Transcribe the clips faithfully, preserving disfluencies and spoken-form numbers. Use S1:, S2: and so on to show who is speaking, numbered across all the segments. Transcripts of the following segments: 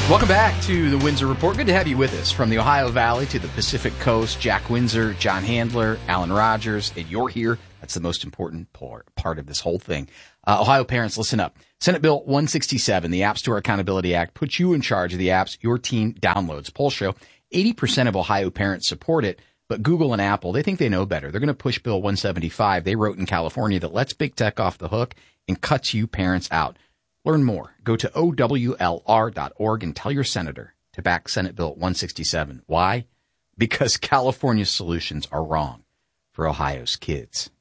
S1: Welcome back to the Windsor Report. Good to have you with us. From the Ohio Valley to the Pacific Coast, Jack Windsor, John Handler, Alan Rogers, and you're here. That's the most important part of this whole thing. Uh, Ohio parents, listen up. Senate Bill one sixty-seven, the App Store Accountability Act, puts you in charge of the apps your teen downloads. Polls show eighty percent of Ohio parents support it, but Google and Apple, they think they know better. They're going to push Bill one seventy-five they wrote in California that lets big tech off the hook and cuts you parents out. Learn more. Go to O W L R dot org and tell your senator to back Senate Bill one sixty-seven. Why? Because California's solutions are wrong for Ohio's kids.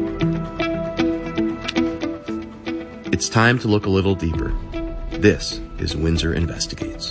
S2: It's time to look a little deeper. This is Windsor Investigates.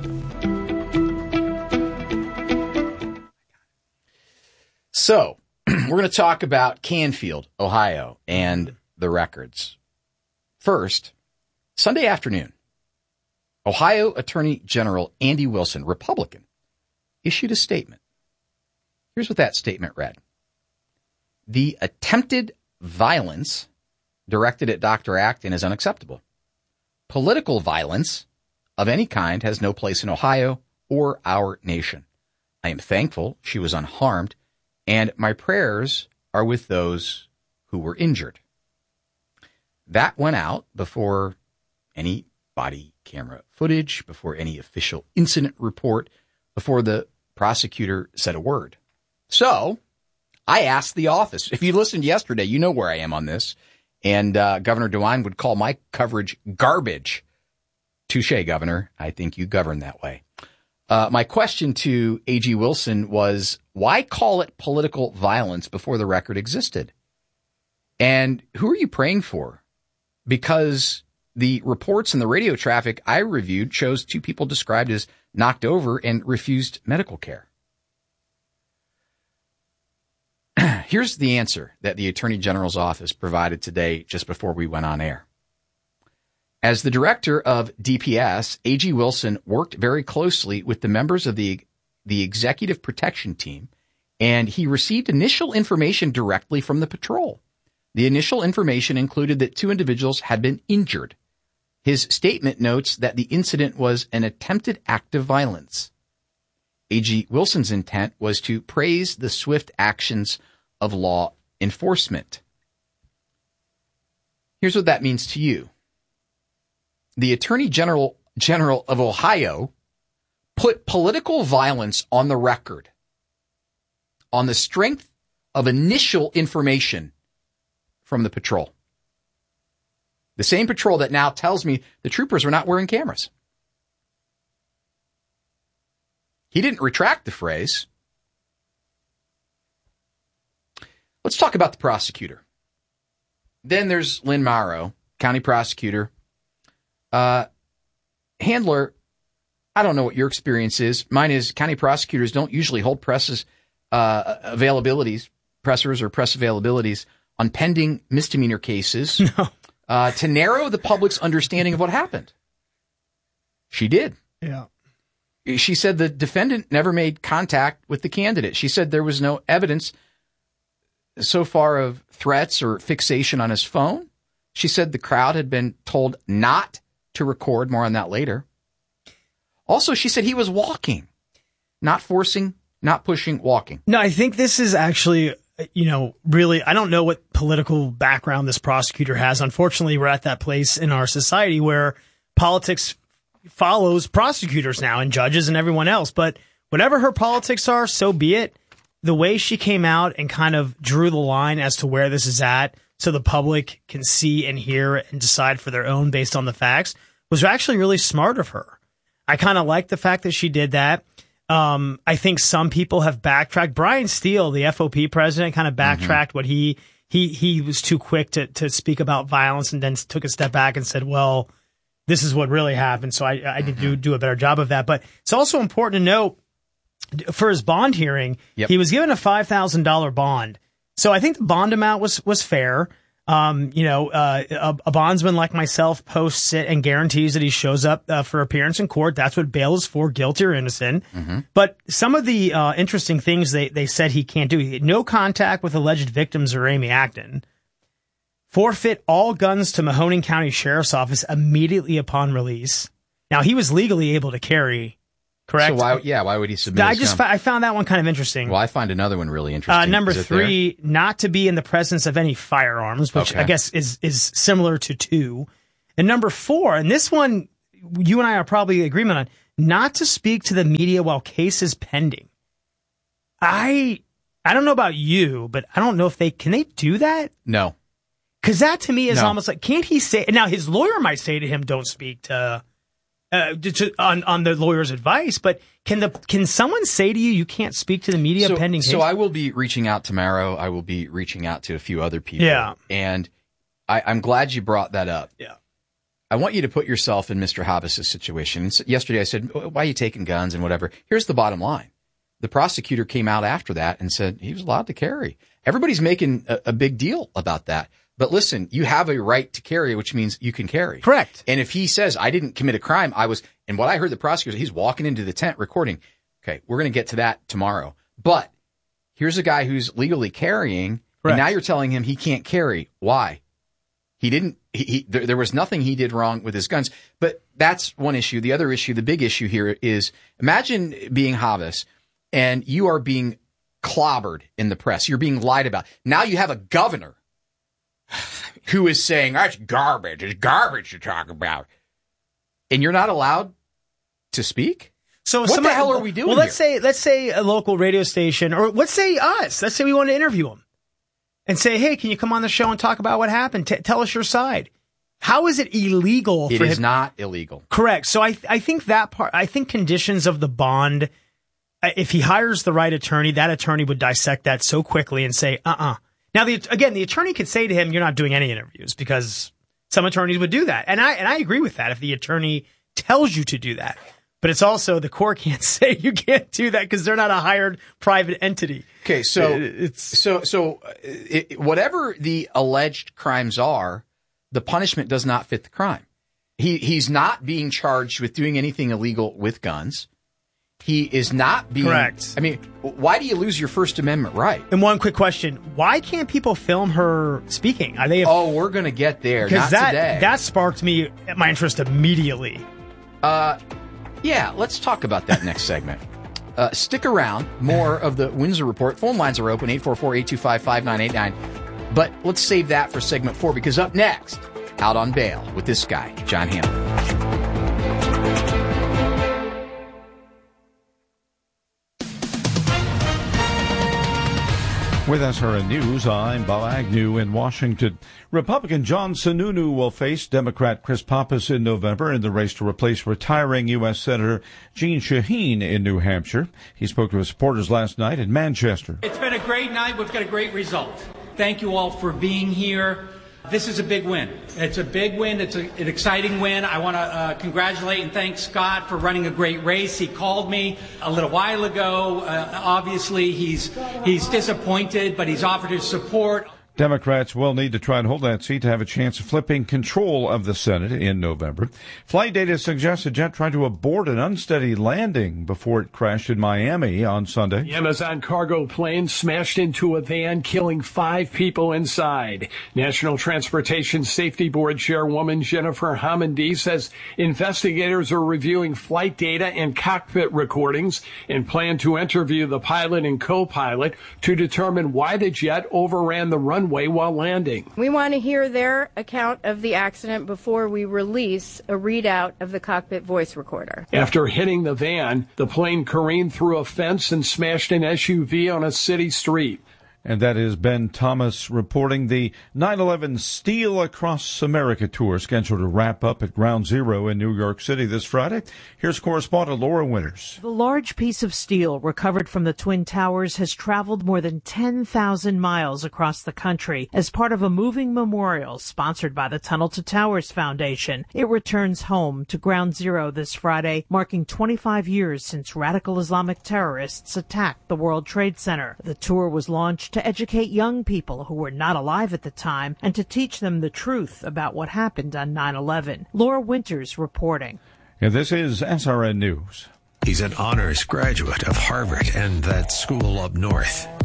S1: So, we're going to talk about Canfield, Ohio, and the records. First, Sunday afternoon, Ohio Attorney General Andy Wilson, Republican, issued a statement. Here's what that statement read. The attempted violence directed at Doctor Acton is unacceptable. Political violence of any kind has no place in Ohio or our nation. I am thankful she was unharmed, and my prayers are with those who were injured. That went out before any body camera footage, before any official incident report, before the prosecutor said a word. So I asked the office. If you listened yesterday, you know where I am on this. And uh, Governor DeWine would call my coverage garbage. Touche, Governor. I think you govern that way. Uh, my question to A G Wilson was, why call it political violence before the record existed? And who are you praying for? Because the reports and the radio traffic I reviewed shows two people described as knocked over and refused medical care. Here's the answer that the Attorney General's office provided today just before we went on air. As the director of D P S, A G Wilson worked very closely with the members of the, the executive protection team, and he received initial information directly from the patrol. The initial information included that two individuals had been injured. His statement notes that the incident was an attempted act of violence. A G Wilson's intent was to praise the swift actions of law enforcement. Here's what that means to you. The Attorney General, General of Ohio put political violence on the record on the strength of initial information from the patrol. The same patrol that now tells me the troopers were not wearing cameras. He didn't retract the phrase. Let's talk about the prosecutor. Then there's Lynn Morrow, county prosecutor. Uh, Handler, I don't know what your experience is. Mine is county prosecutors don't usually hold presses, uh, availabilities, pressers or press availabilities on pending misdemeanor cases.
S3: No.
S1: Uh, to narrow the public's understanding of what happened. She did.
S3: Yeah.
S1: She said the defendant never made contact with the candidate. She said there was no evidence so far of threats or fixation on his phone. She said the crowd had been told not to record. More on that later. Also, she said he was walking, not forcing, not pushing, walking.
S3: No, I think this is actually, you know, really, I don't know what political background this prosecutor has. Unfortunately, we're at that place in our society where politics follows prosecutors now and judges and everyone else. But whatever her politics are, so be it. The way she came out and kind of drew the line as to where this is at so the public can see and hear and decide for their own based on the facts was actually really smart of her. I kind of like the fact that she did that. Um, I think some people have backtracked. Brian Steele, the F O P president, kind of backtracked mm-hmm. what he, he, he was too quick to, to speak about violence and then took a step back and said, well, this is what really happened. So I, I did do, do a better job of that. But it's also important to note for his bond hearing, yep. he was given a five thousand dollars bond. So I think the bond amount was, was fair. Um, you know, uh, a, a bondsman like myself posts it and guarantees that he shows up uh, for appearance in court. That's what bail is for, guilty or innocent. Mm-hmm. But some of the uh, interesting things they, they said he can't do. No contact with alleged victims or Amy Acton. Forfeit all guns to Mahoning County Sheriff's Office immediately upon release. Now, he was legally able to carry, correct?
S1: So why, yeah, why would he submit
S3: I
S1: his
S3: just
S1: gun?
S3: fa- I found that one kind of interesting.
S1: Well, I find another one really interesting.
S3: Uh, number
S1: Is it
S3: three, not to be in the presence of any firearms, which
S1: Okay.
S3: I guess is is similar to two. And number four, and this one you and I are probably in agreement on, not to speak to the media while case is pending. I I don't know about you, but I don't know if they can they do that?
S1: No.
S3: Because that to me is
S1: No.
S3: almost like, can't he say, now his lawyer might say to him, don't speak to, uh, to on, on the lawyer's advice, but can the, can someone say to you, you can't speak to the media
S1: so,
S3: pending case?
S1: So I will be reaching out tomorrow. I will be reaching out to a few other people.
S3: Yeah.
S1: And I, I'm glad you brought that up.
S3: Yeah.
S1: I want you to put yourself in Mister Hobbs's situation. Yesterday I said, why are you taking guns and whatever? Here's the bottom line. The prosecutor came out after that and said he was allowed to carry. Everybody's making a, a big deal about that. But listen, you have a right to carry, which means you can carry.
S3: Correct.
S1: And if he says, I didn't commit a crime, I was, and what I heard the prosecutor, he's walking into the tent recording. Okay, we're going to get to that tomorrow. But here's a guy who's legally carrying,
S3: Correct.
S1: and now you're telling him he can't carry. Why? He didn't, he, he there, there was nothing he did wrong with his guns. But that's one issue. The other issue, the big issue here is, imagine being Hobbs and you are being clobbered in the press. You're being lied about. Now you have a governor who is saying, that's garbage. It's garbage to talk about. And you're not allowed to speak?
S3: So
S1: what
S3: somebody,
S1: the hell are we doing
S3: Well, let's
S1: here?
S3: say, let's say a local radio station, or let's say us. Let's say we want to interview him and say, hey, can you come on the show and talk about what happened? T- tell us your side. How is it illegal?
S1: It
S3: for
S1: is
S3: him?
S1: not illegal.
S3: Correct. So I, I think that part, I think conditions of the bond, uh, if he hires the right attorney, that attorney would dissect that so quickly and say, uh-uh. Now, the, again, the attorney could say to him, you're not doing any interviews, because some attorneys would do that. And I, and I agree with that if the attorney tells you to do that. But it's also, the court can't say you can't do that because they're not a hired private entity.
S1: Okay, so
S3: it's
S1: so so it, whatever the alleged crimes are, the punishment does not fit the crime. He he's not being charged with doing anything illegal with guns. He is not being
S3: Correct.
S1: I mean, why do you lose your First Amendment right?
S3: And one quick question: why can't people film her speaking? Are they?
S1: Oh, we're going to get there.
S3: Because
S1: Not
S3: that
S1: today.
S3: that sparked me my interest immediately.
S1: Uh, yeah, let's talk about that next segment. Uh, stick around. More of the Windsor Report. Phone lines are open, eight four four, eight two five, five nine eight nine. But let's save that for segment four, because up next, Out on Bail with this guy, John Hammond.
S4: With S R N News, I'm Bob Agnew in Washington. Republican John Sununu will face Democrat Chris Pappas in November in the race to replace retiring U S Senator Jeanne Shaheen in New Hampshire. He spoke to his supporters last night in Manchester.
S5: It's been a great night. We've got a great result. Thank you all for being here. This is a big win. It's a big win. It's a, an exciting win. I want to uh, congratulate and thank Scott for running a great race. He called me a little while ago. Uh, obviously, he's he's disappointed, but he's offered his support.
S4: Democrats will need to try and hold that seat to have a chance of flipping control of the Senate in November. Flight data suggests a jet tried to abort an unsteady landing before it crashed in Miami on Sunday.
S6: The Amazon cargo plane smashed into a van, killing five people inside. National Transportation Safety Board Chairwoman Jennifer Homendy says investigators are reviewing flight data and cockpit recordings and plan to interview the pilot and co-pilot to determine why the jet overran the runway while landing.
S7: We want to hear their account of the accident before we release a readout of the cockpit voice recorder.
S6: After hitting the van, the plane careened through a fence and smashed an S U V on a city street.
S4: And that is Ben Thomas reporting. The nine eleven Steel Across America tour scheduled to wrap up at Ground Zero in New York City this Friday. Here's correspondent Laura Winters.
S8: The large piece of steel recovered from the Twin Towers has traveled more than ten thousand miles across the country as part of a moving memorial sponsored by the Tunnel to Towers Foundation. It returns home to Ground Zero this Friday, marking twenty-five years since radical Islamic terrorists attacked the World Trade Center. The tour was launched to educate young people who were not alive at the time and to teach them the truth about what happened on nine eleven. Laura Winters reporting.
S4: And this is S R N News.
S9: He's an honors graduate of Harvard and that school up north.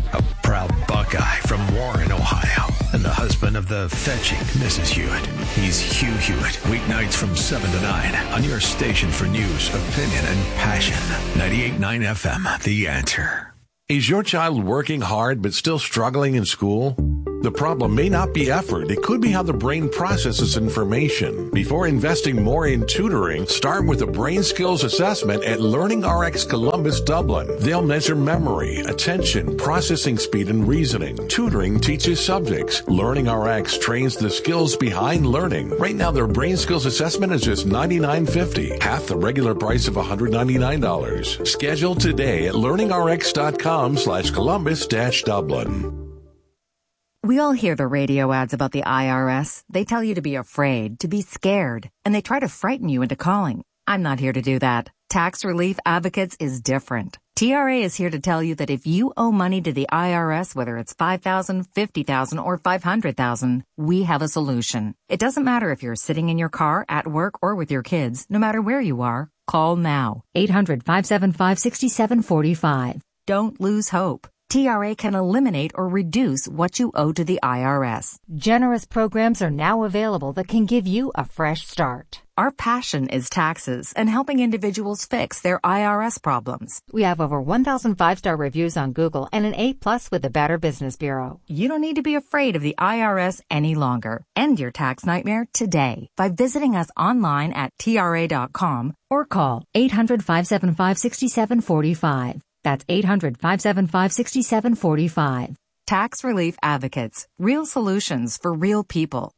S9: a proud Buckeye from Warren, Ohio, and the husband of the fetching Missus Hewitt. He's Hugh Hewitt, weeknights from seven to nine on your station for news, opinion, and passion. ninety-eight point nine F M, The Answer.
S10: Is your child working hard but still struggling in school? The problem may not be effort. It could be how the brain processes information. Before investing more in tutoring, start with a brain skills assessment at LearningRx Columbus Dublin. They'll measure memory, attention, processing speed, and reasoning. Tutoring teaches subjects. LearningRx trains the skills behind learning. Right now, their brain skills assessment is just ninety-nine fifty, half the regular price of one hundred ninety-nine dollars. Schedule today at learningrx.com slash Columbus dash Dublin.
S11: We all hear the radio ads about the I R S. They tell you to be afraid, to be scared, and they try to frighten you into calling. I'm not here to do that. Tax Relief Advocates is different. T R A is here to tell you that if you owe money to the I R S, whether it's five thousand dollars, fifty thousand dollars, or five hundred thousand dollars, we have a solution. It doesn't matter if you're sitting in your car, at work, or with your kids. No matter where you are, call now. eight hundred, five seven five, six seven four five. Don't lose hope. T R A can eliminate or reduce what you owe to the I R S.
S12: Generous programs are now available that can give you a fresh start.
S11: Our passion is taxes and helping individuals fix their I R S problems.
S12: We have over one thousand five-star reviews on Google and an A plus with the Better Business Bureau.
S11: You don't need to be afraid of the I R S any longer. End your tax nightmare today by visiting us online at T R A dot com or call eight hundred, five seven five, six seven four five. That's eight hundred, five seven five, six seven four five. Tax Relief Advocates. Real solutions for real people.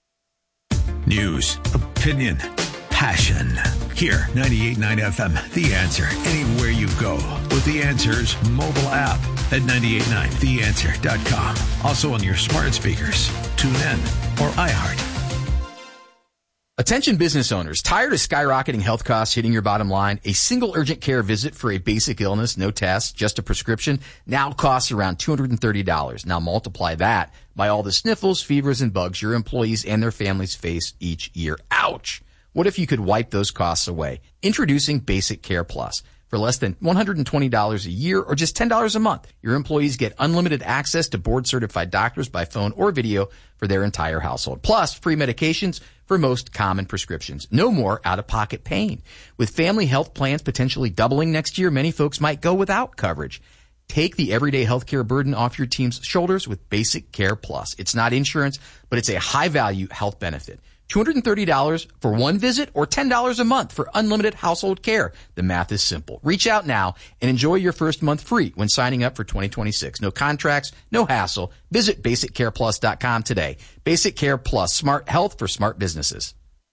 S9: News, opinion, passion. Here, ninety-eight point nine F M, The Answer. Anywhere you go with The Answer's mobile app at ninety-eight point nine the answer dot com. Also on your smart speakers, TuneIn, or iHeart.
S1: Attention business owners, tired of skyrocketing health costs hitting your bottom line? A single urgent care visit for a basic illness, no tests, just a prescription, now costs around two hundred thirty dollars. Now multiply that by all the sniffles, fevers, and bugs your employees and their families face each year. Ouch! What if you could wipe those costs away? Introducing Basic Care Plus. For less than one hundred twenty dollars a year or just ten dollars a month, your employees get unlimited access to board-certified doctors by phone or video for their entire household. Plus, free medications for most common prescriptions. No more out-of-pocket pain. With family health plans potentially doubling next year, many folks might go without coverage. Take the everyday healthcare burden off your team's shoulders with Basic Care Plus. It's not insurance, but it's a high-value health benefit. two hundred thirty dollars for one visit or ten dollars a month for unlimited household care. The math is simple. Reach out now and enjoy your first month free when signing up for twenty twenty-six. No contracts, no hassle. Visit basic care plus dot com today. Basic Care Plus, smart health for smart businesses.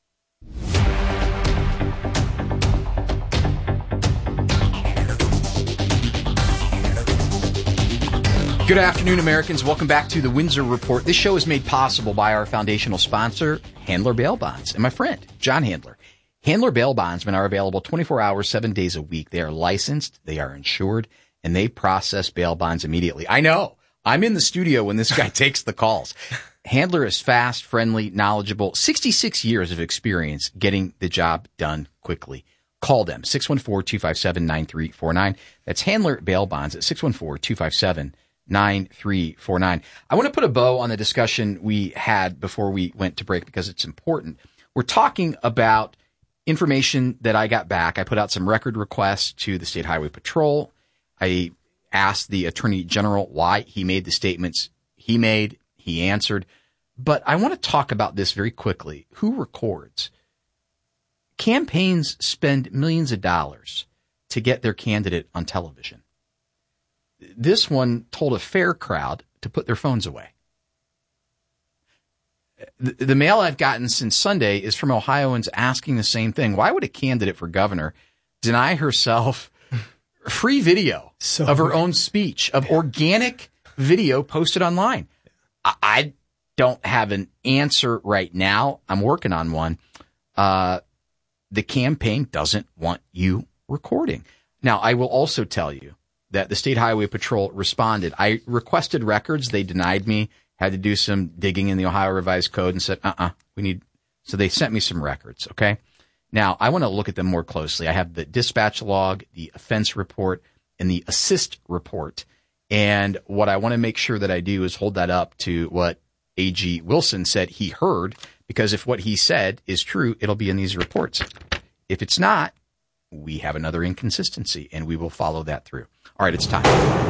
S1: Good afternoon, Americans. Welcome back to the Windsor Report. This show is made possible by our foundational sponsor, Handler Bail Bonds, and my friend, John Handler. Handler Bail Bondsmen are available twenty-four hours, seven days a week. They are licensed, they are insured, and they process bail bonds immediately. I know. I'm in the studio when this guy takes the calls. Handler is fast, friendly, knowledgeable, sixty-six years of experience getting the job done quickly. Call them, six one four, two five seven, nine three four nine. That's Handler Bail Bonds at six one four, two five seven, nine three four nine. I want to put a bow on the discussion we had before we went to break because it's important. We're talking about information that I got back. I put out some record requests to the State Highway Patrol. I asked the Attorney General why he made the statements he made. He answered. But I want to talk about this very quickly. Who records? Campaigns spend millions of dollars to get their candidate on television. This one told a fair crowd to put their phones away. The, the mail I've gotten since Sunday is from Ohioans asking the same thing. Why would a candidate for governor deny herself free video so of her own speech, of organic video posted online? I, I don't have an answer right now. I'm working on one. Uh, the campaign doesn't want you recording. Now, I will also tell you that the State Highway Patrol responded. I requested records. They denied me, had to do some digging in the Ohio Revised Code and said, uh-uh, we need, so they sent me some records, okay? Now, I want to look at them more closely. I have the dispatch log, the offense report, and the assist report. And what I want to make sure that I do is hold that up to what A G Wilson said he heard, because if what he said is true, it'll be in these reports. If it's not, we have another inconsistency, and we will follow that through. All right, it's time.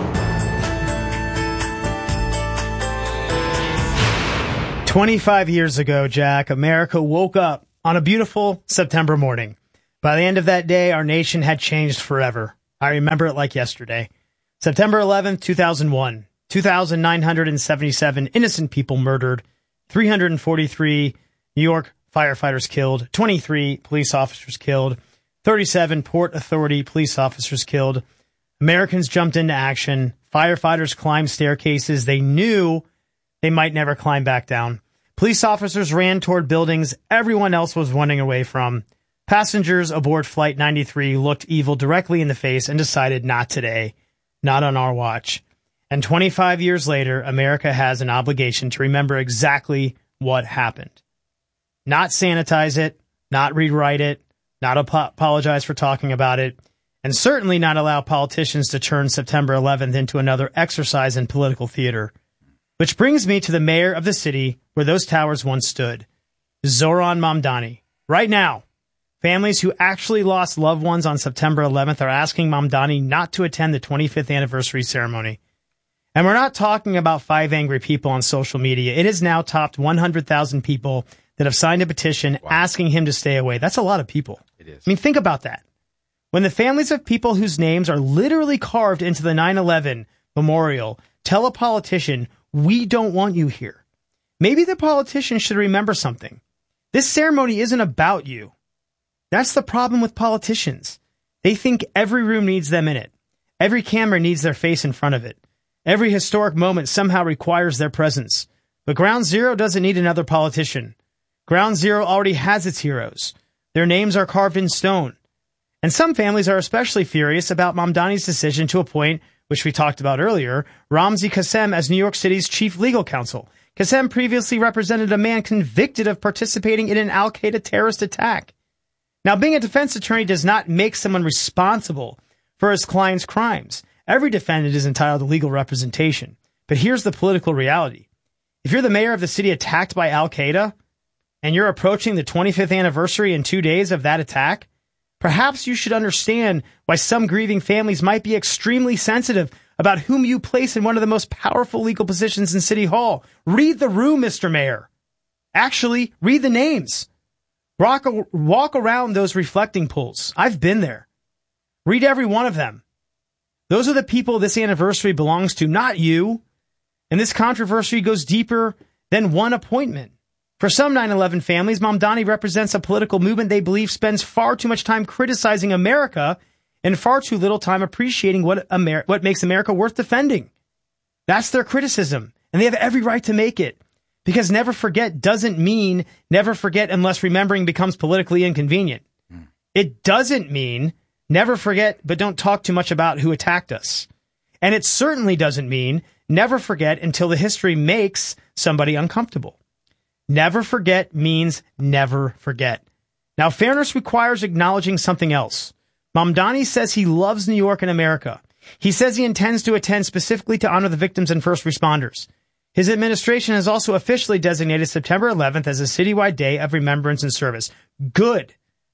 S3: twenty-five years ago, Jack, America woke up on a beautiful September morning. By the end of that day, our nation had changed forever. I remember it like yesterday. September eleventh, two thousand one. two thousand nine hundred seventy-seven innocent people murdered. three hundred forty-three New York firefighters killed. twenty-three police officers killed. thirty-seven Port Authority police officers killed. Americans jumped into action. Firefighters climbed staircases they knew they might never climb back down. Police officers ran toward buildings everyone else was running away from. Passengers aboard Flight ninety-three looked evil directly in the face and decided not today, not on our watch. And twenty-five years later, America has an obligation to remember exactly what happened. Not sanitize it, not rewrite it, not ap- apologize for talking about it, and certainly not allow politicians to turn September eleventh into another exercise in political theater. Which brings me to the mayor of the city where those towers once stood, Zoran Mamdani. Right now, families who actually lost loved ones on September eleventh are asking Mamdani not to attend the twenty-fifth anniversary ceremony. And we're not talking about five angry people on social media. It has now topped one hundred thousand people that have signed a petition wow. asking him to stay away. That's a lot of people.
S1: It is.
S3: I mean, think about that. When the families of people whose names are literally carved into the nine eleven memorial tell a politician, we don't want you here. Maybe the politician should remember something. This ceremony isn't about you. That's the problem with politicians. They think every room needs them in it. Every camera needs their face in front of it. Every historic moment somehow requires their presence. But Ground Zero doesn't need another politician. Ground Zero already has its heroes. Their names are carved in stone. And some families are especially furious about Mamdani's decision to appoint, which we talked about earlier, Ramzi Kassem as New York City's chief legal counsel. Kassem previously represented a man convicted of participating in an Al-Qaeda terrorist attack. Now, being a defense attorney does not make someone responsible for his client's crimes. Every defendant is entitled to legal representation. But here's the political reality. If you're the mayor of the city attacked by Al-Qaeda, and you're approaching the twenty-fifth anniversary in two days of that attack, perhaps you should understand why some grieving families might be extremely sensitive about whom you place in one of the most powerful legal positions in City Hall. Read the room, Mister Mayor. Actually, read the names. Walk, walk around those reflecting pools. I've been there. Read every one of them. Those are the people this anniversary belongs to, not you. And this controversy goes deeper than one appointment. For some nine eleven families, Mamdani represents a political movement they believe spends far too much time criticizing America and far too little time appreciating what Amer- what makes America worth defending. That's their criticism, and they have every right to make it. Because never forget doesn't mean never forget unless remembering becomes politically inconvenient. Mm. It doesn't mean never forget, but don't talk too much about who attacked us. And it certainly doesn't mean never forget until the history makes somebody uncomfortable. Never forget means never forget. Now, fairness requires acknowledging something else. Mamdani says he loves New York and America. He says he intends to attend specifically to honor the victims and first responders. His administration has also officially designated September eleventh as a citywide day of remembrance and service. Good.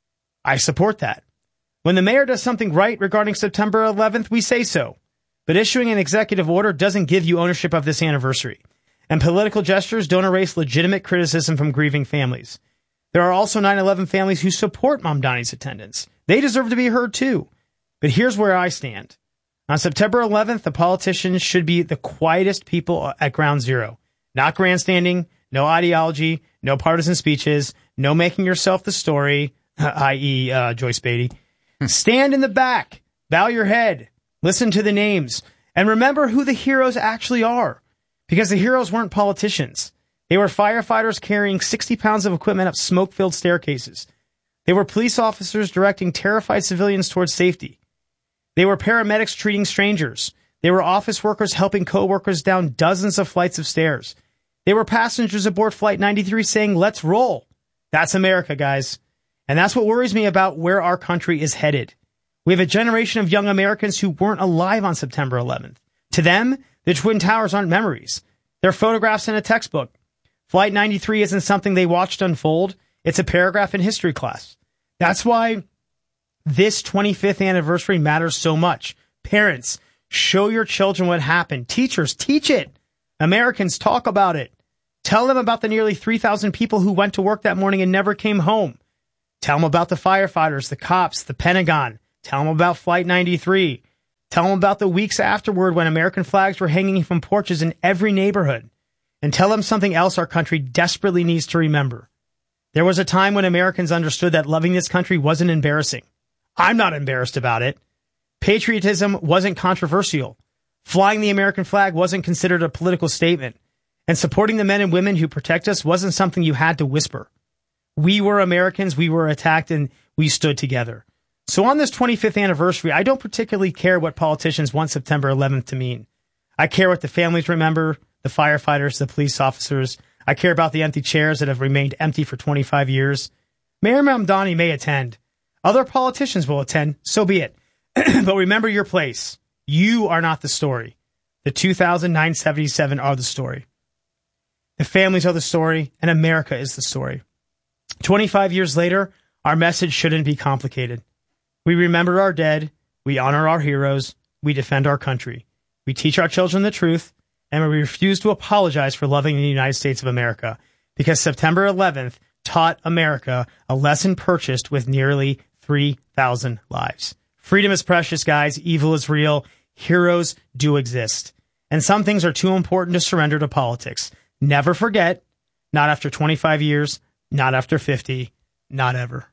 S3: I support that. When the mayor does something right regarding September eleventh, we say so. But issuing an executive order doesn't give you ownership of this anniversary. And political gestures don't erase legitimate criticism from grieving families. There are also nine eleven families who support Mamdani's attendance. They deserve to be heard too. But here's where I stand. On September eleventh, the politicians should be the quietest people at Ground Zero. Not grandstanding, no ideology, no partisan speeches, no making yourself the story, that is. Uh, Joyce Beatty. Stand in the back, bow your head, listen to the names, and remember who the heroes actually are. Because the heroes weren't politicians. They were firefighters carrying sixty pounds of equipment up smoke-filled staircases. They were police officers directing terrified civilians towards safety. They were paramedics treating strangers. They were office workers helping co-workers down dozens of flights of stairs. They were passengers aboard Flight ninety-three saying, let's roll. That's America, guys. And that's what worries me about where our country is headed. We have a generation of young Americans who weren't alive on September eleventh. To them, the Twin Towers aren't memories. They're photographs in a textbook. Flight ninety-three isn't something they watched unfold. It's a paragraph in history class. That's why this twenty-fifth anniversary matters so much. Parents, show your children what happened. Teachers, teach it. Americans, talk about it. Tell them about the nearly three thousand people who went to work that morning and never came home. Tell them about the firefighters, the cops, the Pentagon. Tell them about Flight ninety-three. Tell them about the weeks afterward when American flags were hanging from porches in every neighborhood. And tell them something else our country desperately needs to remember. There was a time when Americans understood that loving this country wasn't embarrassing. I'm not embarrassed about it. Patriotism wasn't controversial. Flying the American flag wasn't considered a political statement. And supporting the men and women who protect us wasn't something you had to whisper. We were Americans, we were attacked, and we stood together. So on this twenty-fifth anniversary, I don't particularly care what politicians want September eleventh to mean. I care what the families remember, the firefighters, the police officers. I care about the empty chairs that have remained empty for twenty-five years. Mayor Mamdani may attend. Other politicians will attend, so be it. But remember your place. You are not the story. The two thousand nine seventy-seven are the story. The families are the story, and America is the story. twenty-five years later, our message shouldn't be complicated. We remember our dead, we honor our heroes, we defend our country. We teach our children the truth, and we refuse to apologize for loving the United States of America, because September eleventh taught America a lesson purchased with nearly three thousand lives. Freedom is precious, guys. Evil is real. Heroes do exist. And some things are too important to surrender to politics. Never forget, not after twenty-five years, not after fifty, not ever.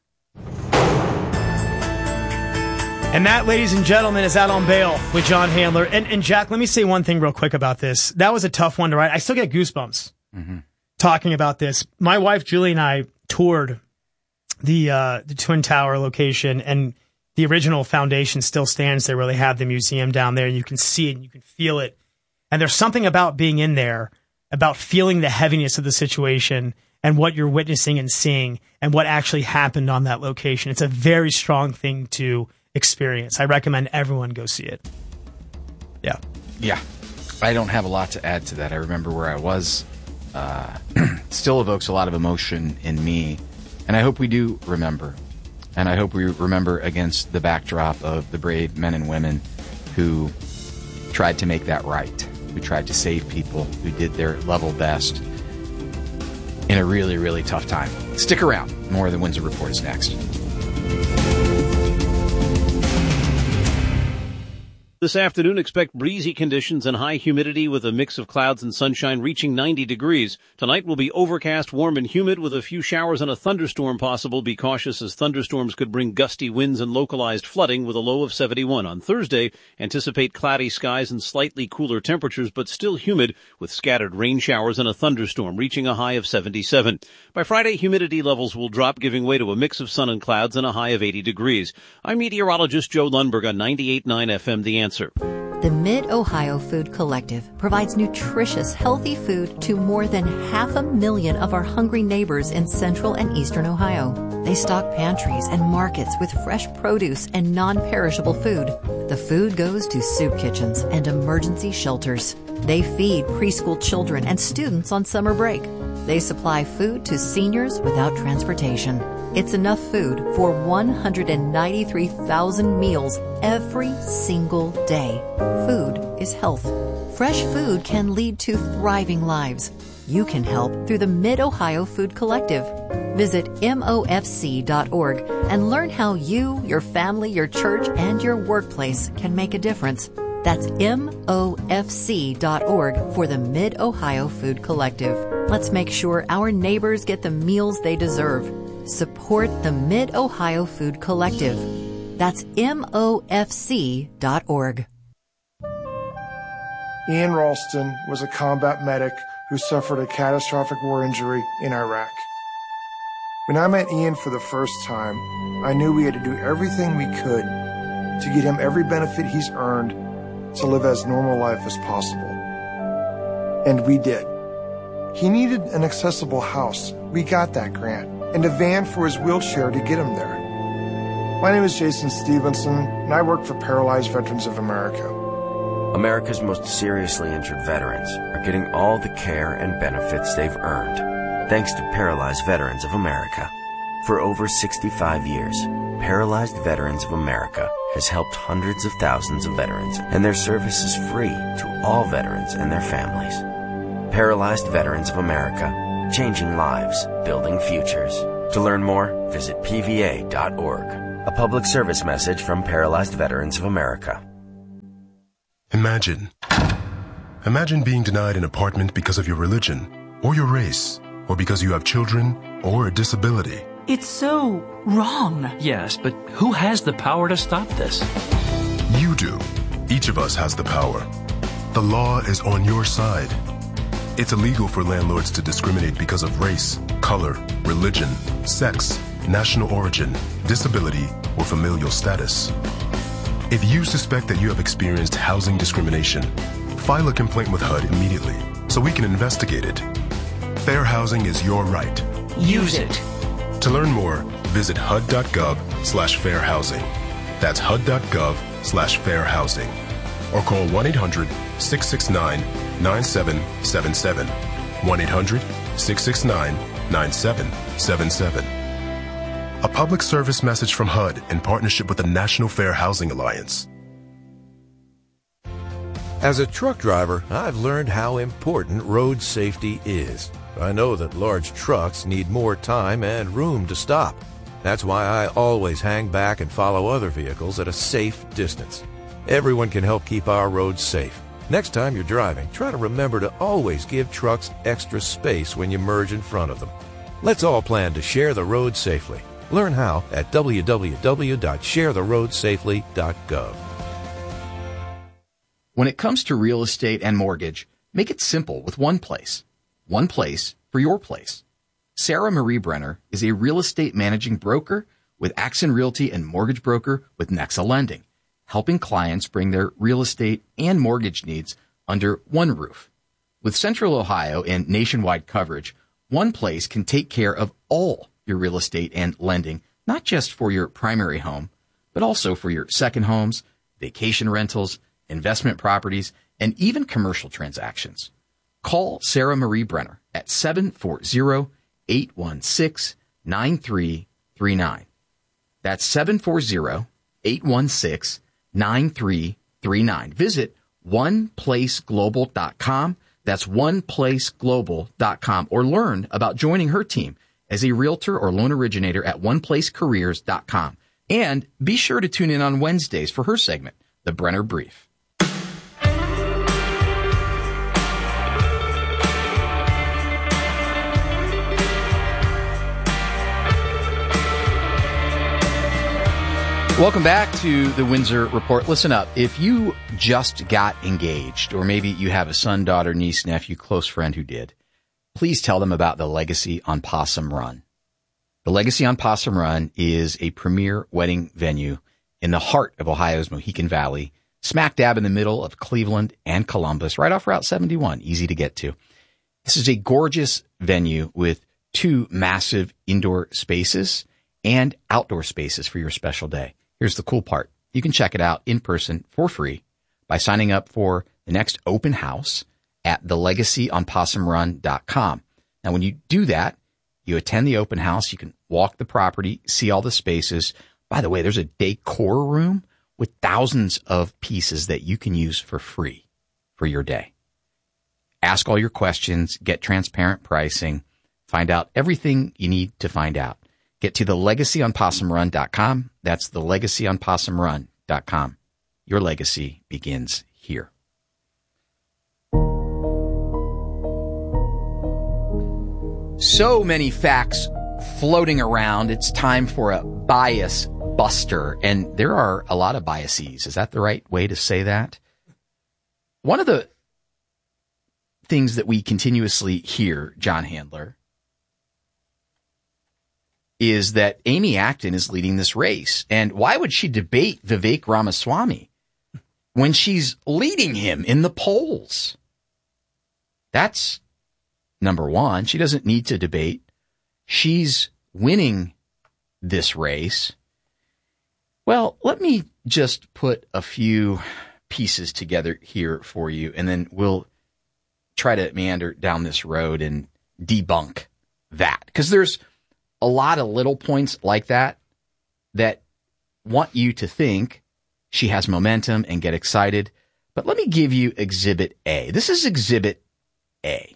S3: And that, ladies and gentlemen, is Out on Bail with John Handler. And, and Jack, let me say one thing real quick about this. That was a tough one to write. I still get goosebumps mm-hmm. talking about this. My wife, Julie, and I toured the uh, the Twin Tower location, and the original foundation still stands there where they have the museum down there. You can see it and you can feel it. And there's something about being in there, about feeling the heaviness of the situation and what you're witnessing and seeing and what actually happened on that location. It's a very strong thing to experience. I recommend everyone go see it. Yeah.
S1: Yeah. I don't have a lot to add to that. I remember where I was. Uh, still evokes a lot of emotion in me. And I hope we do remember. And I hope we remember against the backdrop of the brave men and women who tried to make that right, who tried to save people, who did their level best in a really, really tough time. Stick around. More of the Windsor Report is next.
S13: This afternoon, expect breezy conditions and high humidity with a mix of clouds and sunshine reaching ninety degrees. Tonight will be overcast, warm, and humid with a few showers and a thunderstorm possible. Be cautious as thunderstorms could bring gusty winds and localized flooding with a low of seventy-one. On Thursday, anticipate cloudy skies and slightly cooler temperatures, but still humid with scattered rain showers and a thunderstorm reaching a high of seventy-seven. By Friday, humidity levels will drop, giving way to a mix of sun and clouds and a high of eighty degrees. I'm meteorologist Joe Lundberg on ninety-eight point nine F M, The Answer.
S14: The Mid-Ohio Food Collective provides nutritious, healthy food to more than half a million of our hungry neighbors in central and eastern Ohio. They stock pantries and markets with fresh produce and non-perishable food. The food goes to soup kitchens and emergency shelters. They feed preschool children and students on summer break. They supply food to seniors without transportation. It's enough food for one hundred ninety-three thousand meals every single day. Food is health. Fresh food can lead to thriving lives. You can help through the Mid-Ohio Food Collective. Visit M O F C dot org and learn how you, your family, your church, and your workplace can make a difference. That's M O F C dot org for the Mid-Ohio Food Collective. Let's make sure our neighbors get the meals they deserve. Support the Mid-Ohio Food Collective. That's M O F C dot org.
S15: Ian Ralston was a combat medic who suffered a catastrophic war injury in Iraq. When I met Ian for the first time, I knew we had to do everything we could to get him every benefit he's earned to live as normal life as possible. And we did. He needed an accessible house. We got that grant. And a van for his wheelchair to get him there. My name is Jason Stevenson, and I work for Paralyzed Veterans of America.
S16: America's most seriously injured veterans are getting all the care and benefits they've earned, thanks to Paralyzed Veterans of America. For over sixty-five years, Paralyzed Veterans of America has helped hundreds of thousands of veterans, and their service is free to all veterans and their families. Paralyzed Veterans of America, changing lives, building futures. To learn more, visit P V A dot org. A public service message from Paralyzed Veterans of America.
S17: Imagine. Imagine being denied an apartment because of your religion, or your race, or because you have children, or a disability.
S18: It's so wrong.
S19: Yes, but who has the power to stop this?
S17: You do. Each of us has the power. The law is on your side. It's illegal for landlords to discriminate because of race, color, religion, sex, national origin, disability, or familial status. If you suspect that you have experienced housing discrimination, file a complaint with H U D immediately so we can investigate it. Fair housing is your right.
S18: Use it.
S17: To learn more, visit H U D dot gov slash fair housing. That's H U D dot gov slash fair housing. Or call one eight hundred six six nine nine seven seven seven. one eight hundred six six nine nine seven seven seven. A public service message from H U D in partnership with the National Fair Housing Alliance.
S20: As a truck driver, I've learned how important road safety is. I know that large trucks need more time and room to stop. That's why I always hang back and follow other vehicles at a safe distance. Everyone can help keep our roads safe. Next time you're driving, try to remember to always give trucks extra space when you merge in front of them. Let's all plan to share the road safely. Learn how at w w w dot share the road safely dot gov.
S1: When it comes to real estate and mortgage, make it simple with one place. One place for your place. Sarah Marie Brenner is a real estate managing broker with Axon Realty and mortgage broker with Nexa Lending, helping clients bring their real estate and mortgage needs under one roof. With Central Ohio and nationwide coverage, one place can take care of all your real estate and lending, not just for your primary home, but also for your second homes, vacation rentals, investment properties, and even commercial transactions. Call Sarah Marie Brenner at seven four zero, eight one six, nine three three nine. That's seven four zero, eight one six, nine three three nine. Visit one place global dot com. That's one place global dot com. Or learn about joining her team as a realtor or loan originator at one place careers dot com. And be sure to tune in on Wednesdays for her segment, The Brenner Brief. Welcome back to the Windsor Report. Listen up. If you just got engaged, or maybe you have a son, daughter, niece, nephew, close friend who did, please tell them about the Legacy on Possum Run. The Legacy on Possum Run is a premier wedding venue in the heart of Ohio's Mohican Valley, smack dab in the middle of Cleveland and Columbus, right off Route seventy-one, easy to get to. This is a gorgeous venue with two massive indoor spaces and outdoor spaces for your special day. Here's the cool part. You can check it out in person for free by signing up for the next open house at the legacy on possum run dot com. Now, when you do that, you attend the open house. You can walk the property, see all the spaces. By the way, there's a decor room with thousands of pieces that you can use for free for your day. Ask all your questions, get transparent pricing, find out everything you need to find out. Get to the legacy on possum run dot com. That's the legacy on possum run dot com. Your legacy begins here. So many facts floating around. It's time for a bias buster. And there are a lot of biases. Is that the right way to say that? One of the things that we continuously hear, John Handler, is that Amy Acton is leading this race. And why would she debate Vivek Ramaswamy when she's leading him in the polls? That's number one. She doesn't need to debate. She's winning this race. Well, let me just put a few pieces together here for you, and then we'll try to meander down this road and debunk that. Because there's a lot of little points like that that want you to think she has momentum and get excited. But let me give you Exhibit A. This is Exhibit A.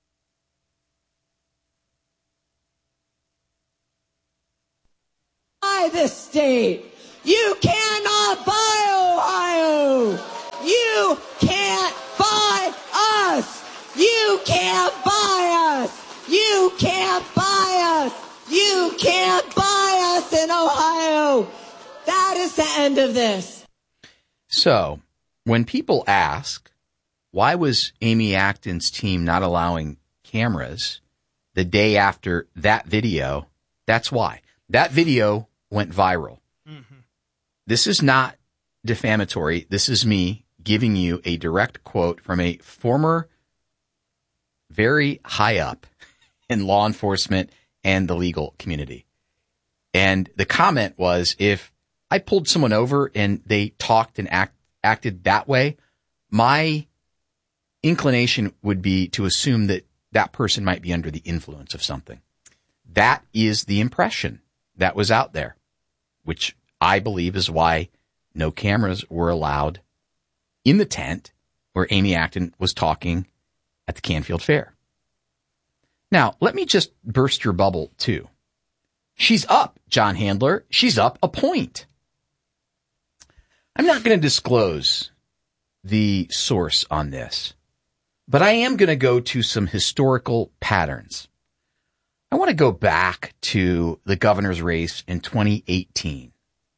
S21: Buy this state. You cannot buy Ohio. You can't buy us. You can't buy us. You can't buy us. You can't buy us in Ohio. That is the end of this.
S1: So, when people ask, why was Amy Acton's team not allowing cameras the day after that video? That's why. That video went viral. Mm-hmm. This is not defamatory. This is me giving you a direct quote from a former very high up in law enforcement and the legal community. And the comment was, if I pulled someone over and they talked and act, acted that way, my inclination would be to assume that that person might be under the influence of something. That is the impression that was out there, which I believe is why no cameras were allowed in the tent where Amy Acton was talking at the Canfield Fair. Now, let me just burst your bubble, too. She's up, John Handler. She's up a point. I'm not going to disclose the source on this, but I am going to go to some historical patterns. I want to go back to the governor's race in twenty eighteen.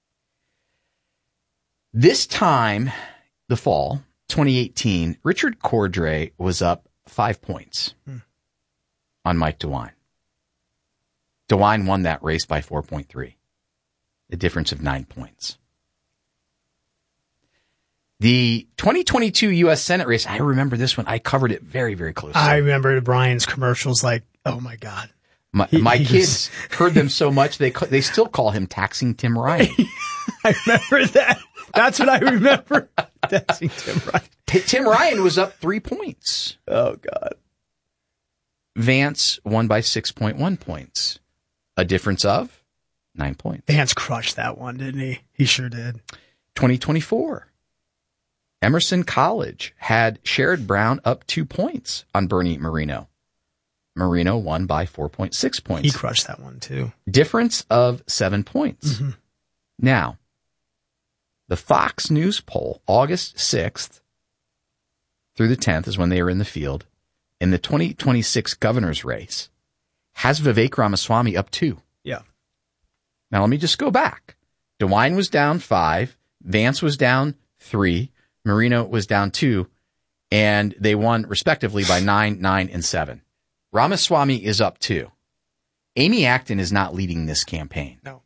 S1: This time, the fall, twenty eighteen, Richard Cordray was up five points hmm. on Mike DeWine. DeWine won that race by four point three, a difference of nine points. The twenty twenty-two U S Senate race, I remember this one. I covered it very, very closely.
S3: I remember Brian's commercials like, oh, my God.
S1: My,
S3: He-
S1: my
S3: he
S1: kids
S3: was-
S1: heard them so much, they ca- they still call him Taxing Tim Ryan.
S3: I remember that. That's what I remember. Taxing Tim Ryan.
S1: T- Tim Ryan was up three points.
S3: Oh, God.
S1: Vance won by six point one points. A difference of nine points.
S3: Vance crushed that one, didn't he? He sure did.
S1: twenty twenty-four. Emerson College had Sherrod Brown up two points on Bernie Marino. Marino won by four point six points.
S3: He crushed that one, too.
S1: Difference of seven points.
S3: Mm-hmm.
S1: Now, the Fox News poll, August sixth through the tenth is when they were in the field, in the twenty twenty-six governor's race, has Vivek Ramaswamy up two.
S3: Yeah.
S1: Now, let me just go back. DeWine was down five. Vance was down three. Marino was down two. And they won, respectively, by nine, nine, and seven. Ramaswamy is up two. Amy Acton is not leading this campaign.
S3: No.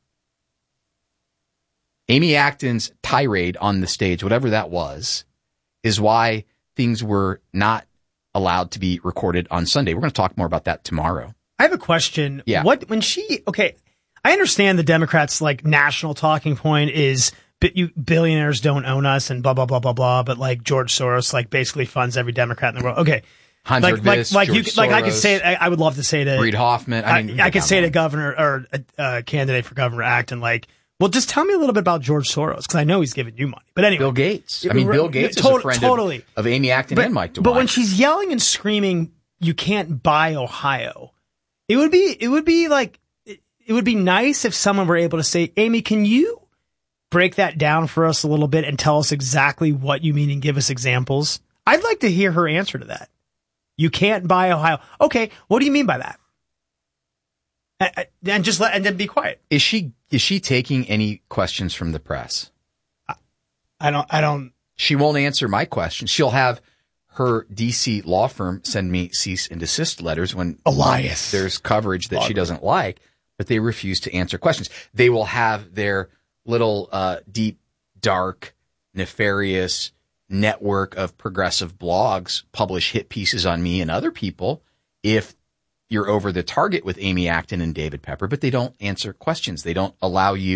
S1: Amy Acton's tirade on the stage, whatever that was, is why things were not allowed to be recorded on Sunday. We're going to talk more about that tomorrow.
S3: I have a question.
S1: Yeah.
S3: What, when she, okay, I understand the Democrats' like national talking point is bi- you, billionaires don't own us and blah, blah, blah, blah, blah. But like George Soros, like basically funds every Democrat in the world. Okay.
S1: Hans
S3: like,
S1: Rivest,
S3: like, like, you,
S1: George
S3: like I could
S1: Soros,
S3: say it. I, I would love to say to
S1: Reid Hoffman. I, mean,
S3: I, I could
S1: down
S3: say
S1: the
S3: to
S1: line.
S3: governor or a, a candidate for Governor Acton, like, well, just tell me a little bit about George Soros because I know he's giving you money. But anyway,
S1: Bill Gates. I mean, Bill Gates is a friend
S3: totally.
S1: of, of Amy Acton
S3: but,
S1: and Mike DeWine.
S3: But when she's yelling and screaming, "You can't buy Ohio," it would be it would be like it, it would be nice if someone were able to say, "Amy, can you break that down for us a little bit and tell us exactly what you mean and give us examples?" I'd like to hear her answer to that. You can't buy Ohio. Okay, what do you mean by that? And, and just let and then be quiet.
S1: Is she is she taking any questions from the press?
S3: I, I don't. I don't.
S1: She won't answer my questions. She'll have her D C law firm send me cease and desist letters when
S3: Elias.
S1: there's coverage that she doesn't like, but they refuse to answer questions. They will have their little uh, deep, dark, nefarious network of progressive blogs publish hit pieces on me and other people if you're over the target with Amy Acton and David Pepper, but they don't answer questions. They don't allow you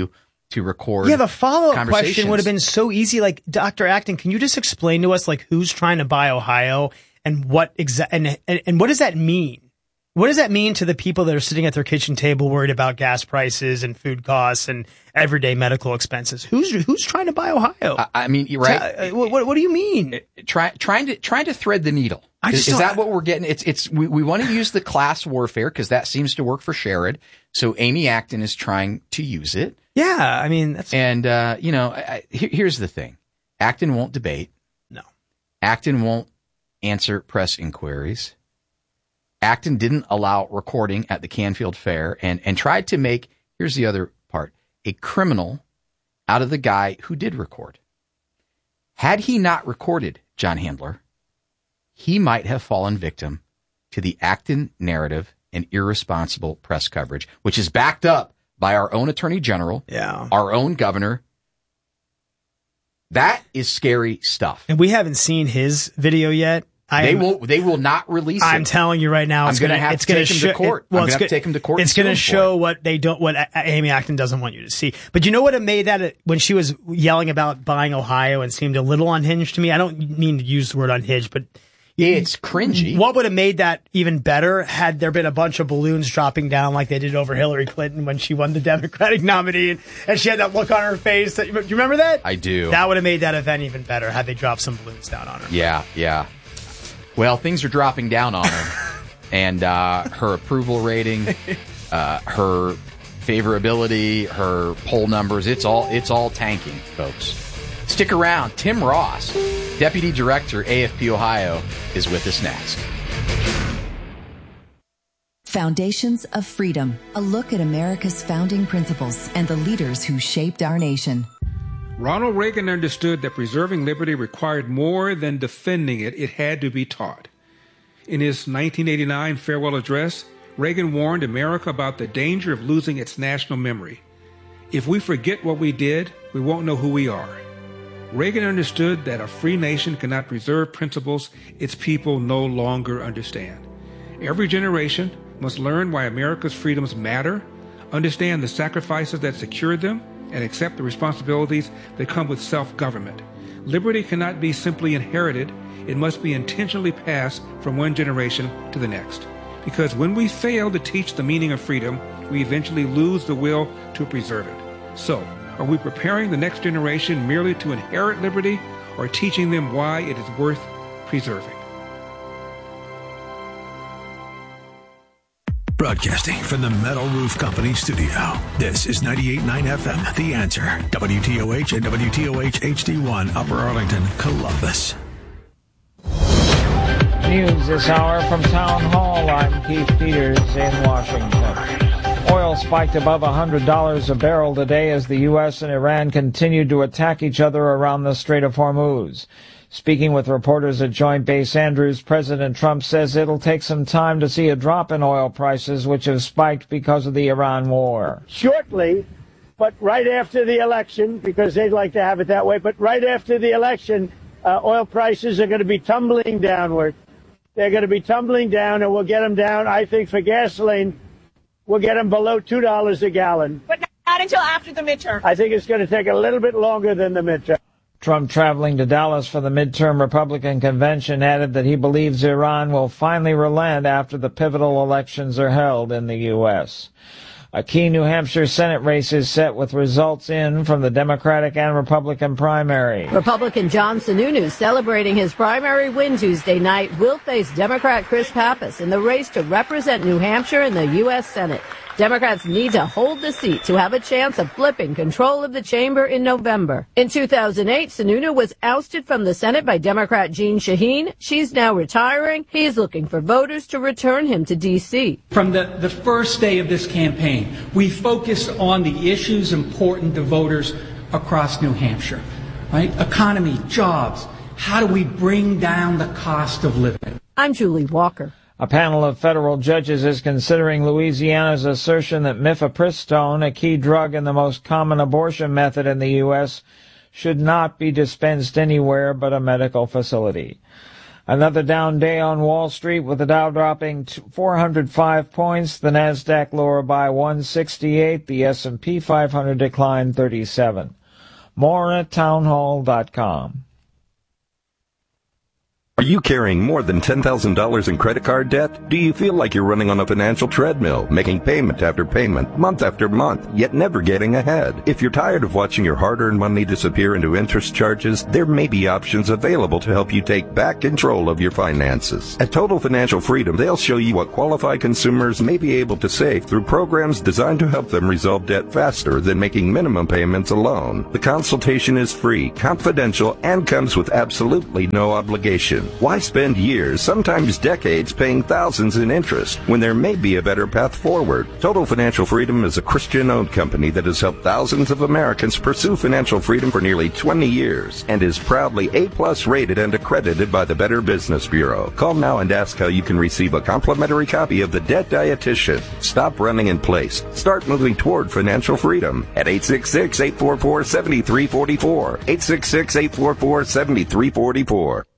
S1: to record.
S3: Yeah, the follow-up
S1: conversations.
S3: question would have been so easy. Like, Doctor Acton, can you just explain to us, like, who's trying to buy Ohio and what exa- and, and and what does that mean? What does that mean to the people that are sitting at their kitchen table worried about gas prices and food costs and everyday medical expenses? Who's who's trying to buy Ohio?
S1: I, I mean, you're right.
S3: Uh, what, what do you mean?
S1: Try, trying to trying to thread the needle.
S3: I
S1: Is,
S3: just
S1: is
S3: don't-
S1: that what we're getting? It's it's we, we want to use the class warfare because that seems to work for Sherrod. So Amy Acton is trying to use it.
S3: Yeah, I mean, that's
S1: and uh, you know, I, I, here, here's the thing: Acton won't debate.
S3: No,
S1: Acton won't answer press inquiries. Acton didn't allow recording at the Canfield Fair and, and tried to make, here's the other part, a criminal out of the guy who did record. Had he not recorded John Handler, he might have fallen victim to the Acton narrative and irresponsible press coverage, which is backed up by our own attorney general,
S3: yeah,
S1: our own governor. That is scary stuff.
S3: And we haven't seen his video yet. I
S1: they
S3: am,
S1: will. They will not release it.
S3: I'm telling you right now, it's
S1: I'm gonna,
S3: gonna
S1: have
S3: it's
S1: to
S3: gonna
S1: take
S3: show,
S1: him to court.
S3: It, well,
S1: I'm
S3: it's
S1: gonna have
S3: gonna
S1: to take him to court.
S3: It's
S1: and sue
S3: going to
S1: him
S3: show
S1: for it.
S3: what they don't, what Amy Acton doesn't want you to see. But you know what it made that when she was yelling about buying Ohio and seemed a little unhinged to me. I don't mean to use the word unhinged, but
S1: it's cringy.
S3: What would have made that even better had there been a bunch of balloons dropping down like they did over Hillary Clinton when she won the Democratic nominee, and, and she had that look on her face. That, do you remember that?
S1: I do.
S3: That would have made that event even better had they dropped some balloons down on her.
S1: Yeah, yeah. Well, things are dropping down on her, and uh, her approval rating, uh, her favorability, her poll numbers, it's all it's all tanking, folks. Stick around. Tim Ross, Deputy Director, A F P Ohio, is with us next.
S2: Foundations of Freedom, a look at America's founding principles and the leaders who shaped our nation.
S22: Ronald Reagan understood that preserving liberty required more than defending it. It had to be taught. In his nineteen eighty-nine farewell address, Reagan warned America about the danger of losing its national memory. If we forget what we did, we won't know who we are. Reagan understood that a free nation cannot preserve principles its people no longer understand. Every generation must learn why America's freedoms matter, understand the sacrifices that secured them, and accept the responsibilities that come with self-government. Liberty cannot be simply inherited. It must be intentionally passed from one generation to the next. Because when we fail to teach the meaning of freedom, we eventually lose the will to preserve it. So, are we preparing the next generation merely to inherit liberty, or teaching them why it is worth preserving?
S9: Broadcasting from the Metal Roof Company studio. This is ninety-eight point nine F M, The Answer. W T O H and W T O H H D one, Upper Arlington, Columbus.
S23: News this hour from Town Hall. I'm Keith Peters in Washington. Oil spiked above one hundred dollars a barrel today as the U S and Iran continued to attack each other around the Strait of Hormuz. Speaking with reporters at Joint Base Andrews, President Trump says it'll take some time to see a drop in oil prices, which have spiked because of the Iran war.
S24: Shortly, but right after the election, because they'd like to have it that way, but right after the election, uh, oil prices are going to be tumbling downward. They're going to be tumbling down, and we'll get them down, I think, for gasoline, we'll get them below two dollars a gallon.
S25: But not until after the midterm.
S24: I think it's going to take a little bit longer than the midterm.
S23: Trump, traveling to Dallas for the midterm Republican convention, added that he believes Iran will finally relent after the pivotal elections are held in the U S. A key New Hampshire Senate race is set with results in from the Democratic and Republican primary.
S26: Republican John Sununu, celebrating his primary win Tuesday night, will face Democrat Chris Pappas in the race to represent New Hampshire in the U S Senate. Democrats need to hold the seat to have a chance of flipping control of the chamber in November. In two thousand eight, Sununu was ousted from the Senate by Democrat Jeanne Shaheen. She's now retiring. He's looking for voters to return him to D C.
S5: From the, the first day of this campaign, we focused on the issues important to voters across New Hampshire, right? Economy, jobs. How do we bring down the cost of living?
S26: I'm Julie Walker.
S23: A panel of federal judges is considering Louisiana's assertion that mifepristone, a key drug and the most common abortion method in the U S, should not be dispensed anywhere but a medical facility. Another down day on Wall Street with the Dow dropping four hundred five points, the Nasdaq lower by one sixty-eight, the S and P five hundred declined thirty-seven. More at townhall dot com.
S4: Are you carrying more than ten thousand dollars in credit card debt? Do you feel like you're running on a financial treadmill, making payment after payment, month after month, yet never getting ahead? If you're tired of watching your hard-earned money disappear into interest charges, there may be options available to help you take back control of your finances. At Total Financial Freedom, they'll show you what qualified consumers may be able to save through programs designed to help them resolve debt faster than making minimum payments alone. The consultation is free, confidential, and comes with absolutely no obligation. Why spend years, sometimes decades, paying thousands in interest when there may be a better path forward? Total Financial Freedom is a Christian-owned company that has helped thousands of Americans pursue financial freedom for nearly twenty years and is proudly A-plus rated and accredited by the Better Business Bureau. Call now and ask how you can receive a complimentary copy of The Debt Dietitian. Stop running in place. Start moving toward financial freedom at eight six six, eight four four, seven three four four. eight six six, eight four four, seven three four four.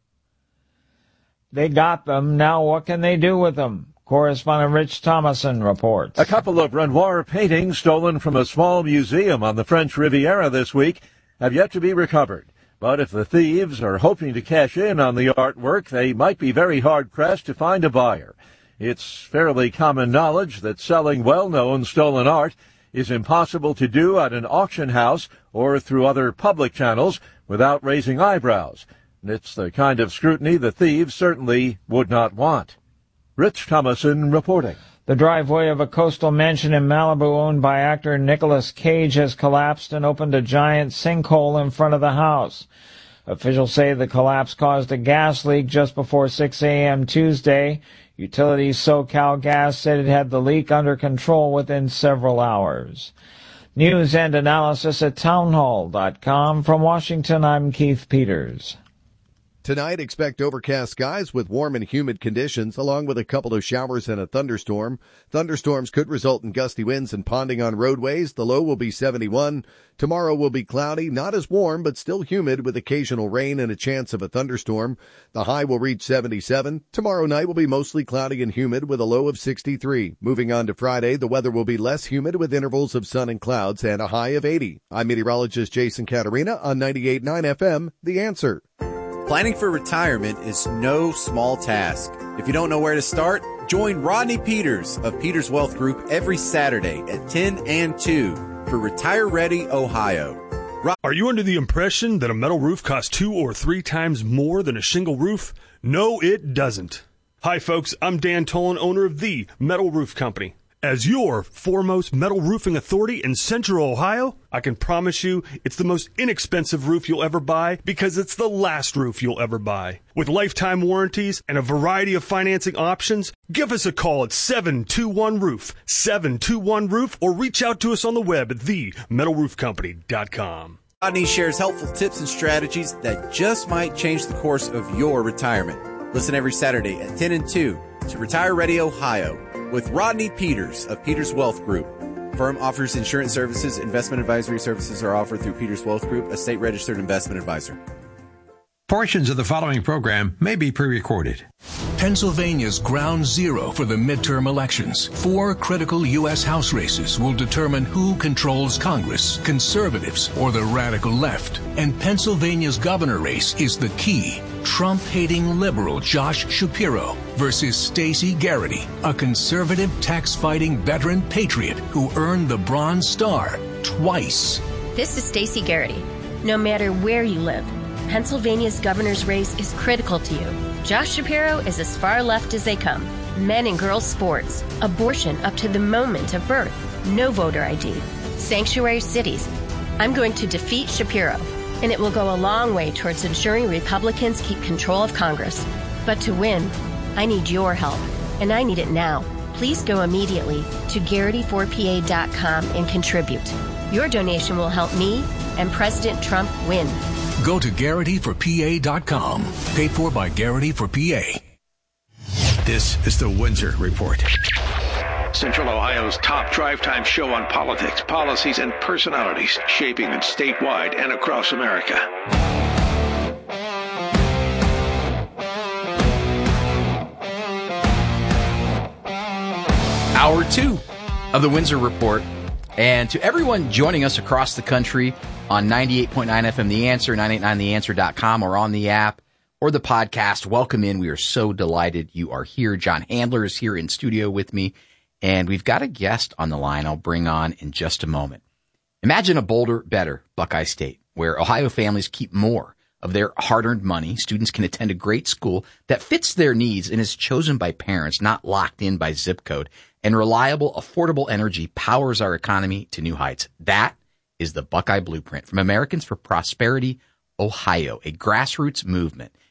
S23: They got them. Now what can they do with them? Correspondent Rich Thomason reports.
S6: A couple of Renoir paintings stolen from a small museum on the French Riviera this week have yet to be recovered. But if the thieves are hoping to cash in on the artwork, they might be very hard-pressed to find a buyer. It's fairly common knowledge that selling well-known stolen art is impossible to do at an auction house or through other public channels without raising eyebrows. It's the kind of scrutiny the thieves certainly would not want. Rich Thomason reporting.
S23: The driveway of a coastal mansion in Malibu owned by actor Nicolas Cage has collapsed and opened a giant sinkhole in front of the house. Officials say the collapse caused a gas leak just before six a.m. Tuesday. Utilities SoCal Gas said it had the leak under control within several hours. News and analysis at townhall dot com. From Washington, I'm Keith Peters.
S7: Tonight, expect overcast skies with warm and humid conditions, along with a couple of showers and a thunderstorm. Thunderstorms could result in gusty winds and ponding on roadways. The low will be seventy-one. Tomorrow will be cloudy, not as warm, but still humid with occasional rain and a chance of a thunderstorm. The high will reach seventy-seven. Tomorrow night will be mostly cloudy and humid with a low of sixty-three. Moving on to Friday, the weather will be less humid with intervals of sun and clouds and a high of eighty. I'm meteorologist Jason Caterina on ninety-eight point nine F M, The Answer.
S8: Planning for retirement is no small task. If you don't know where to start, join Rodney Peters of Peters Wealth Group every Saturday at ten and two for Retire Ready Ohio. Ro-
S10: Are you under the impression that a metal roof costs two or three times more than a shingle roof? No, it doesn't. Hi, folks. I'm Dan Tolan, owner of The Metal Roof Company. As your foremost metal roofing authority in Central Ohio, I can promise you it's the most inexpensive roof you'll ever buy because it's the last roof you'll ever buy. With lifetime warranties and a variety of financing options, give us a call at seven two one roof, seven two one roof, or reach out to us on the web at the metal roof company dot com.
S8: Rodney shares helpful tips and strategies that just might change the course of your retirement. Listen every Saturday at ten and two to Retire Ready Ohio with Rodney Peters of Peters Wealth Group. Firm offers insurance services. Investment advisory services are offered through Peters Wealth Group, a state-registered investment advisor.
S9: Portions of the following program may be pre-recorded.
S12: Pennsylvania's ground zero for the midterm elections. Four critical U S House races will determine who controls Congress, conservatives or the radical left. And Pennsylvania's governor race is the key. Trump-hating liberal Josh Shapiro versus Stacey Garrity, a conservative tax-fighting veteran patriot who earned the Bronze Star twice.
S27: This is Stacey Garrity. No matter where you live, Pennsylvania's governor's race is critical to you. Josh Shapiro is as far left as they come. Men and girls sports, abortion up to the moment of birth, no voter I D, sanctuary cities. I'm going to defeat Shapiro, and it will go a long way towards ensuring Republicans keep control of Congress. But to win, I need your help, and I need it now. Please go immediately to Garrity four P A dot com and contribute. Your donation will help me and President Trump win.
S12: Go to Garrity for P A dot com. Paid for by Garrity for P A.
S9: This is the Windsor Report.
S28: Central Ohio's top drive time show on politics, policies, and personalities shaping it statewide and across America.
S1: hour two of the Windsor Report. And to everyone joining us across the country on ninety-eight point nine F M The Answer, nine eight nine the answer dot com, or on the app or the podcast, welcome in. We are so delighted you are here. John Handler is here in studio with me, and we've got a guest on the line I'll bring on in just a moment. Imagine a bolder, better Buckeye State, where Ohio families keep more of their hard-earned money. Students can attend a great school that fits their needs and is chosen by parents, not locked in by zip code. And reliable, affordable energy powers our economy to new heights. That is the Buckeye Blueprint from Americans for Prosperity, Ohio, a grassroots movement